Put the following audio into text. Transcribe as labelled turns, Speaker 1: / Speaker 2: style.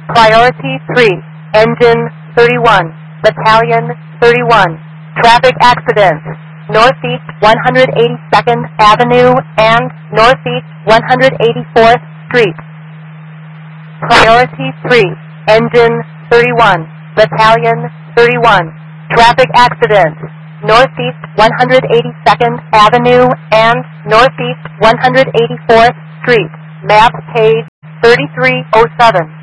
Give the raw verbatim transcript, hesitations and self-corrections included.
Speaker 1: Priority three, Engine thirty-one, Battalion thirty-one. Traffic accidents, Northeast one hundred eighty-second Avenue and Northeast one hundred eighty-fourth Street. Priority three, Engine thirty-one, Battalion thirty-one. Traffic accidents, Northeast one hundred eighty-second Avenue and Northeast one hundred eighty-fourth Street. Map page thirty-three oh seven.